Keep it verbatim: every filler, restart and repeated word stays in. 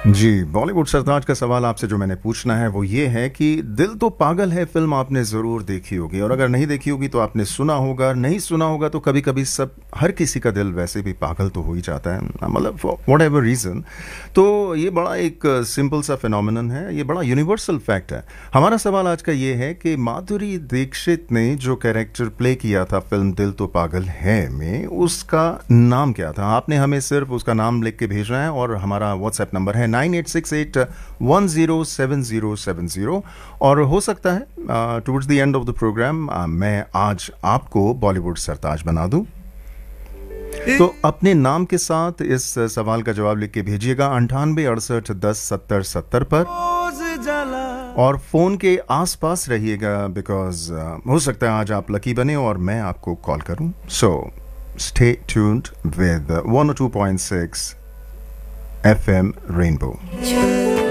जी, बॉलीवुड सरताज का सवाल आपसे जो मैंने पूछना है वो ये है कि दिल तो पागल है फिल्म आपने ज़रूर देखी होगी, और अगर नहीं देखी होगी तो आपने सुना होगा, नहीं सुना होगा तो कभी कभी सब हर किसी का दिल वैसे भी पागल तो हो ही जाता है, मतलब व्हाट एवर रीज़न। तो ये बड़ा एक सिंपल सा फिनोमिनन है, ये बड़ा यूनिवर्सल फैक्ट है। हमारा सवाल आज का ये है कि माधुरी दीक्षित ने जो कैरेक्टर प्ले किया था फिल्म दिल तो पागल है में, उसका नाम क्या था? आपने हमें सिर्फ उसका नाम लिख के भेजना है और हमारा व्हाट्सएप नंबर है nine eight six eight one zero seven zero seven zero. और हो सकता है towards the end of the programme मैं आज आपको बॉलीवुड सरताज बना दूं। तो अपने नाम के साथ इस सवाल का जवाब लिख के भेजिएगा अंठानवे अड़सठ दस सत्तर सत्तर पर, और फोन के आसपास रहिएगा बिकॉज हो सकता है आज आप लकी बने और मैं आपको कॉल करूं। So stay tuned with one O two point six F M rainbow.